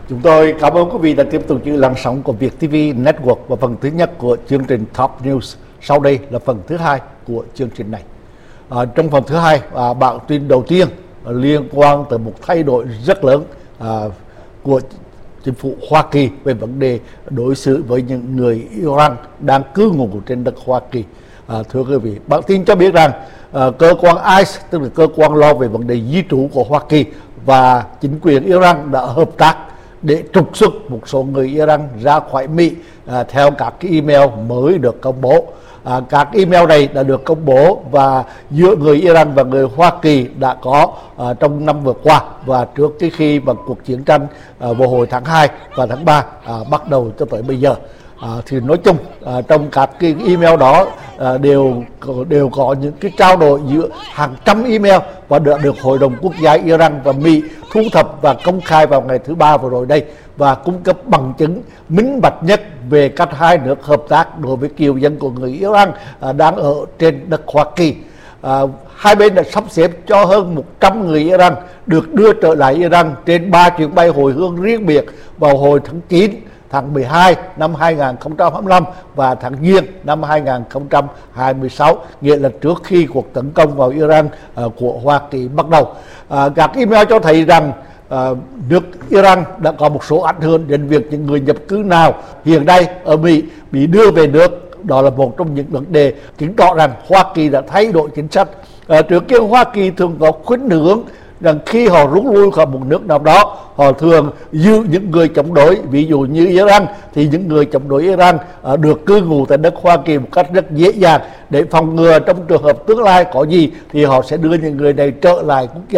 Chúng tôi cảm ơn quý vị đã tiếp tục giữ làn sóng của Việt TV Network và phần thứ nhất của chương trình Top News. Sau đây là phần thứ hai của chương trình này. Trong phần thứ hai, bản tin đầu tiên liên quan tới một thay đổi rất lớn của chính phủ Hoa Kỳ về vấn đề đối xử với những người Iran đang cư ngụ trên đất Hoa Kỳ. Thưa quý vị, bản tin cho biết rằng cơ quan ICE, tức là cơ quan lo về vấn đề di trú của Hoa Kỳ, và chính quyền Iran đã hợp tác để trục xuất một số người Iran ra khỏi Mỹ theo các cái email mới được công bố. Các email này đã được công bố và giữa người Iran và người Hoa Kỳ đã có trong năm vừa qua và trước khi mà cuộc chiến tranh vào hồi tháng 2 và tháng 3 bắt đầu cho tới bây giờ. Thì nói chung trong các cái email đó đều có những cái trao đổi giữa hàng trăm email và được Hội đồng Quốc gia Iran và Mỹ thu thập và công khai vào ngày thứ Ba vừa rồi đây, và cung cấp bằng chứng minh bạch nhất về cách hai nước hợp tác đối với kiều dân của người Iran đang ở trên đất Hoa Kỳ. Hai bên đã sắp xếp cho hơn 100 người Iran được đưa trở lại Iran trên 3 chuyến bay hồi hương riêng biệt vào hồi tháng 9, tháng 12 năm 2025 và tháng Giêng năm 2026, nghĩa là trước khi cuộc tấn công vào Iran của Hoa Kỳ bắt đầu. Các email cho thấy rằng nước Iran đã có một số ảnh hưởng đến việc những người nhập cư nào hiện nay ở Mỹ bị đưa về nước. Đó là một trong những vấn đề chứng tỏ rằng Hoa Kỳ đã thay đổi chính sách. Trước kia Hoa Kỳ thường có khuynh hướng rằng khi họ rút lui khỏi một nước nào đó, họ thường giữ những người chống đối. Ví dụ như Iran thì những người chống đối Iran được cư ngụ tại đất Hoa Kỳ một cách rất dễ dàng, để phòng ngừa trong trường hợp tương lai có gì thì họ sẽ đưa những người này trở lại quốc gia